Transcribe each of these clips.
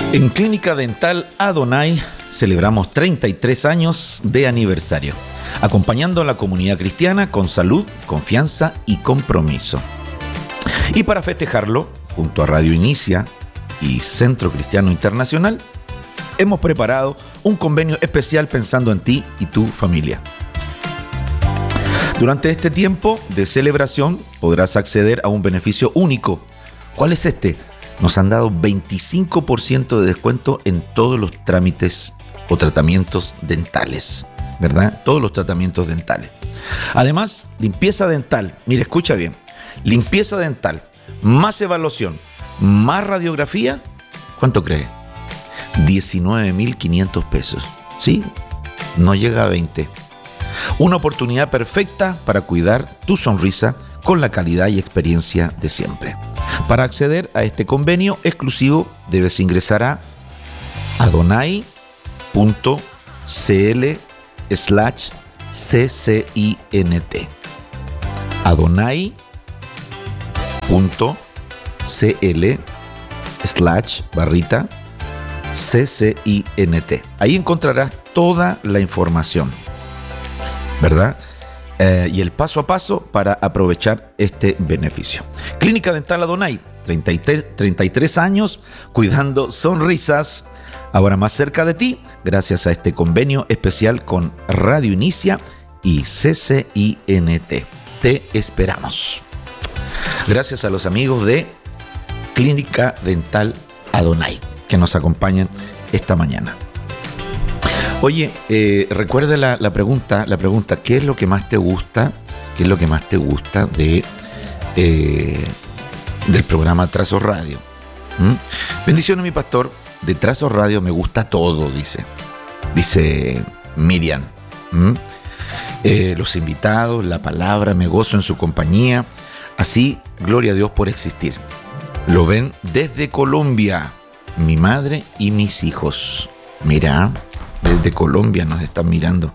En Clínica Dental Adonai celebramos 33 años de aniversario, acompañando a la comunidad cristiana con salud, confianza y compromiso. Y para festejarlo, junto a Radio Inicia y Centro Cristiano Internacional, hemos preparado un convenio especial pensando en ti y tu familia. Durante este tiempo de celebración podrás acceder a un beneficio único. ¿Cuál es este? Nos han dado 25% de descuento en todos los trámites o tratamientos dentales, ¿verdad? Todos los tratamientos dentales. Además, limpieza dental. Mira, escucha bien. Limpieza dental, más evaluación, más radiografía. ¿Cuánto crees? 19.500 pesos. ¿Sí? No llega a 20. Una oportunidad perfecta para cuidar tu sonrisa con la calidad y experiencia de siempre. Para acceder a este convenio exclusivo debes ingresar a adonai.cl/CCINT. adonai.cl/CCINT. Ahí encontrarás toda la información, ¿verdad? Y el paso a paso para aprovechar este beneficio. Clínica Dental Adonai, 33 años cuidando sonrisas, ahora más cerca de ti, gracias a este convenio especial con Radio Inicia y CCINT. Te esperamos. Gracias a los amigos de Clínica Dental Adonai que nos acompañan esta mañana. Oye, recuerda la pregunta, ¿qué es lo que más te gusta? ¿Qué es lo que más te gusta del programa Trazos Radio? Bendiciones, mi pastor. De Trazos Radio me gusta todo, dice Miriam. Los invitados, la palabra, me gozo en su compañía. Así, gloria a Dios por existir. Lo ven desde Colombia, mi madre y mis hijos. Mira, desde Colombia nos están mirando.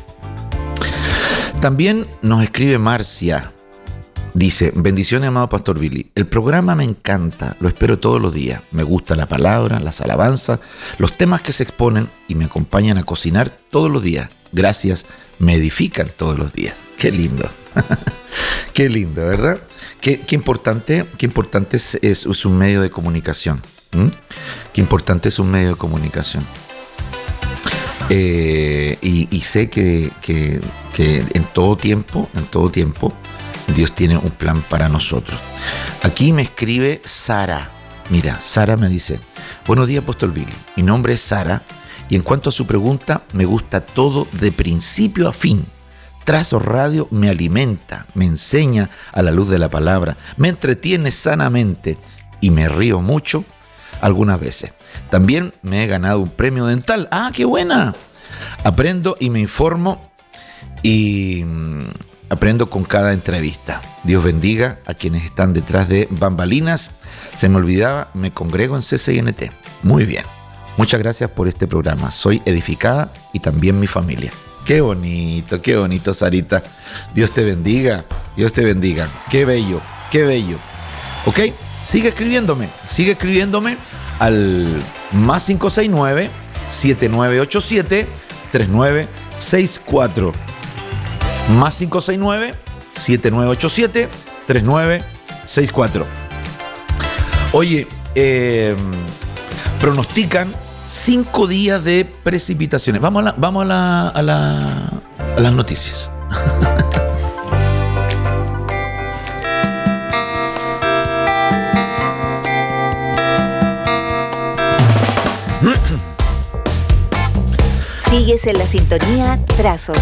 También nos escribe Marcia. Dice: bendiciones, amado Pastor Billy. El programa me encanta, lo espero todos los días. Me gusta la palabra, las alabanzas, los temas que se exponen y me acompañan a cocinar todos los días. Gracias, me edifican todos los días. Qué lindo. Qué lindo, ¿verdad? Qué importante es un medio de comunicación. Qué importante es un medio de comunicación. Y sé que en todo tiempo Dios tiene un plan para nosotros. Aquí me escribe Sara. Mira, Sara me dice: buenos días, Pastor Billy. Mi nombre es Sara y en cuanto a su pregunta, me gusta todo de principio a fin. Trazos Radio me alimenta, me enseña a la luz de la palabra, me entretiene sanamente y me río mucho algunas veces. También me he ganado un premio dental. ¡Ah, qué buena! Aprendo y me informo y aprendo con cada entrevista. Dios bendiga a quienes están detrás de bambalinas. Se me olvidaba, me congrego en CCINT. Muy bien. Muchas gracias por este programa. Soy edificada y también mi familia. Qué bonito, Sarita. Dios te bendiga. Dios te bendiga. Qué bello, qué bello. ¿Ok? Sigue escribiéndome al más 569-7987-3964. Más 569-7987-3964. Oye, pronostican 5 días de precipitaciones. Vamos a las noticias. Sigues en la sintonía Trazos.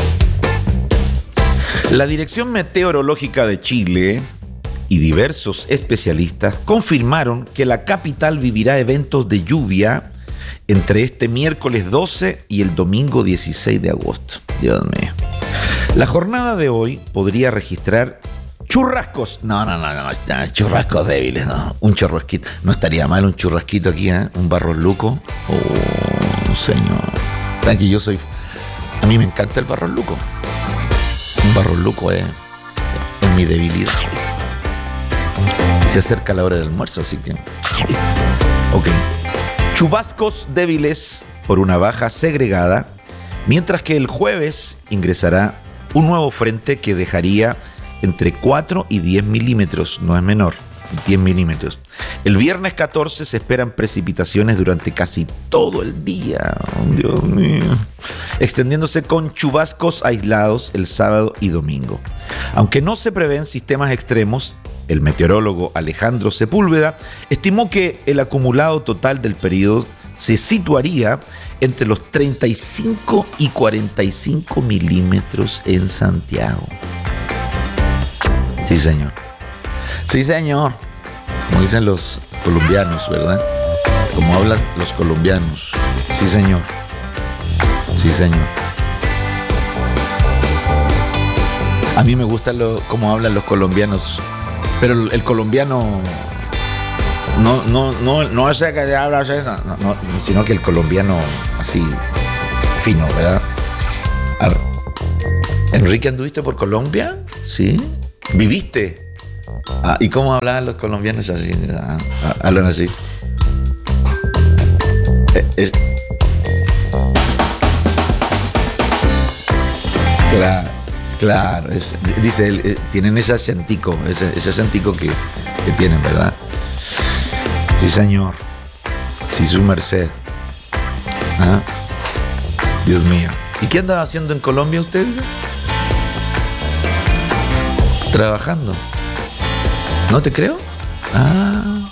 La Dirección Meteorológica de Chile y diversos especialistas confirmaron que la capital vivirá eventos de lluvia entre este miércoles 12 y el domingo 16 de agosto. Dios mío. La jornada de hoy podría registrar churrascos. No, churrascos débiles, no. Un churrasquito. No estaría mal un churrasquito aquí, ¿eh? Un barros luco. Oh, señor. Tranqui, a mí me encanta el barros luco. Un barros luco es mi debilidad. Se acerca la hora del almuerzo, así que... Ok. Chubascos débiles por una baja segregada, mientras que el jueves ingresará un nuevo frente que dejaría entre 4 y 10 milímetros, no es menor, 10 milímetros. El viernes 14 se esperan precipitaciones durante casi todo el día, Dios mío, extendiéndose con chubascos aislados el sábado y domingo. Aunque no se prevén sistemas extremos, el meteorólogo Alejandro Sepúlveda estimó que el acumulado total del periodo se situaría entre los 35 y 45 milímetros en Santiago. Sí, señor. Sí, señor. Como dicen los colombianos, ¿verdad? Como hablan los colombianos. Sí, señor. Sí, señor. A mí me gusta cómo hablan los colombianos, pero el colombiano no es que habla así, no, sino que el colombiano así fino, ¿verdad? A ver, Enrique, ¿anduviste por Colombia? Sí. ¿Viviste? ¿Y cómo hablaban los colombianos así? Hablan así. Claro. Dice él, tienen ese acentico que tienen, ¿verdad? Sí, señor. Sí, su merced. ¿Ah? Dios mío. ¿Y qué andaba haciendo en Colombia usted? Trabajando. ¿No te creo? Ah.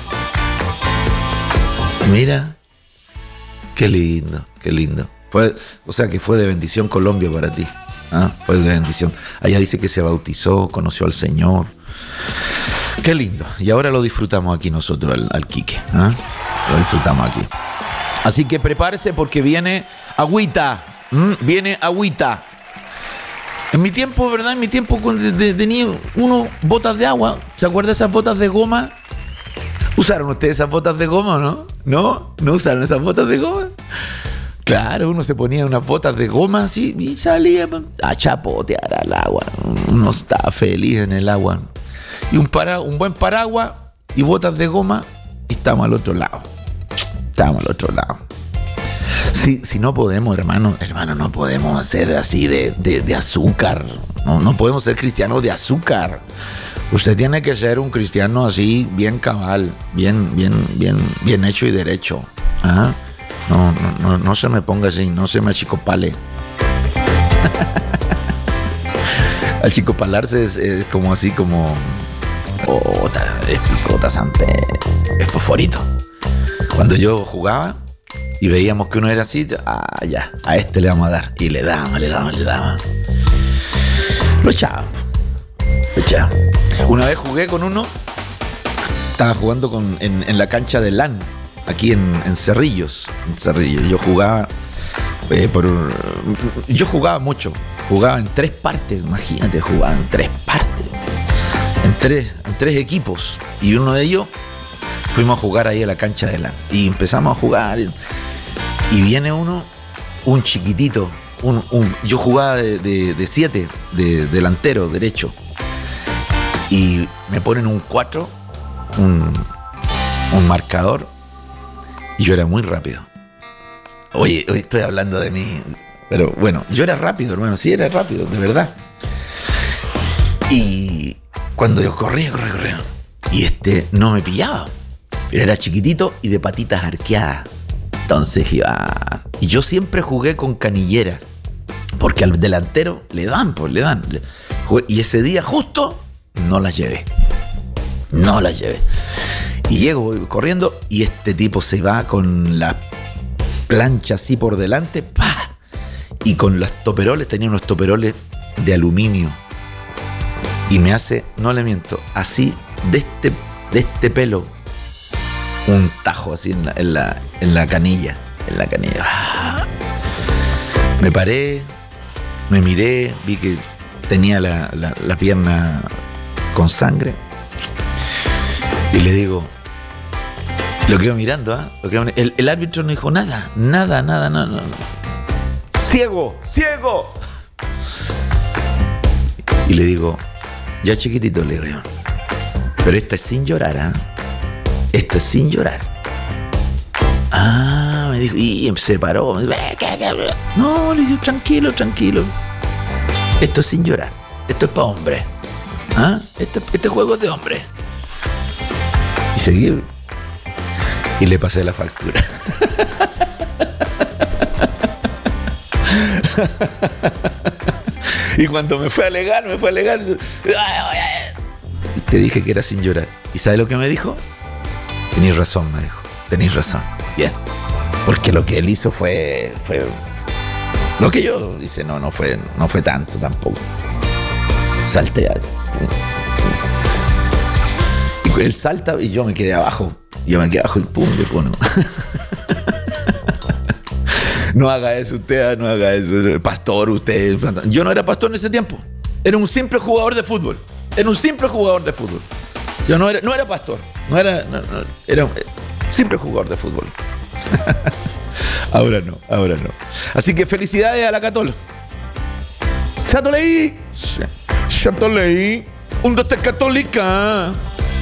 Mira. Qué lindo, qué lindo. O sea que fue de bendición Colombia para ti. ¿Ah? Fue de bendición. Allá dice que se bautizó, conoció al Señor. Qué lindo. Y ahora lo disfrutamos aquí nosotros, al Quique. ¿Ah? Lo disfrutamos aquí. Así que prepárese porque viene agüita. Viene agüita. En mi tiempo, ¿verdad? En mi tiempo de niño, botas de agua. ¿Se acuerdan de esas botas de goma? ¿Usaron ustedes esas botas de goma o no? ¿No usaron esas botas de goma? Claro, uno se ponía unas botas de goma así y salía a chapotear al agua. Uno estaba feliz en el agua. Y un buen paraguas y botas de goma y estamos al otro lado. Si no podemos, hermano, no podemos hacer así de azúcar. No podemos ser cristianos de azúcar. Usted tiene que ser un cristiano así, bien cabal, bien hecho y derecho. ¿Ah? No se me ponga así, no se me achicopale. Achicopalarse es como así como picota Santé, es fosforito. Cuando yo jugaba y veíamos que uno era así, ya, a este le vamos a dar. Y le daban. Lo echaban. Una vez jugué con uno, estaba jugando en la cancha de LAN, aquí en Cerrillos. Yo jugaba yo jugaba mucho. Jugaba en 3 partes, imagínate, jugaba en 3 partes. En tres equipos. Y uno de ellos fuimos a jugar ahí a la cancha de LAN. Y empezamos a jugar. Y viene un chiquitito. Yo jugaba de 7, de delantero, derecho. Y me ponen un 4, un marcador. Y yo era muy rápido. Oye, hoy estoy hablando de mí. Pero bueno, yo era rápido, hermano. Sí, era rápido, de verdad. Y cuando yo corría. Y no me pillaba. Pero era chiquitito y de patitas arqueadas. Entonces iba. Y yo siempre jugué con canilleras. Porque al delantero le dan. Y ese día justo no las llevé. Y llego corriendo y este tipo se va con la plancha así por delante, ¡pah! Y con los toperoles, tenía unos toperoles de aluminio. Y me hace, no le miento, así de este pelo, un tajo así en la canilla. Me paré, me miré, vi que tenía la pierna con sangre. Y le digo, lo quedo mirando, el árbitro no dijo nada. ¡Ciego! Y le digo, ya chiquitito, le digo yo, pero esto es sin llorar, Esto es sin llorar. Me dijo, y se paró. Me dijo, no, le dije, tranquilo, tranquilo. Esto es sin llorar. Esto es para hombres. Este juego es de hombres. Y seguí. Y le pasé la factura. Y cuando me fue a alegar. Te dije que era sin llorar. ¿Y sabes lo que me dijo? Tenís razón, me dijo. Tenís razón. Bien. Porque lo que él hizo fue lo que yo dice, no fue tanto tampoco. Salté. Y él salta y yo me quedé abajo. Y pum, le pongo. No haga eso usted, no haga eso. Pastor, usted. Yo no era pastor en ese tiempo. Era un simple jugador de fútbol. Yo no era pastor. Era un simple jugador de fútbol. Ahora no. Así que felicidades a la Catol. Chato leí. Un, dos, tres, católica.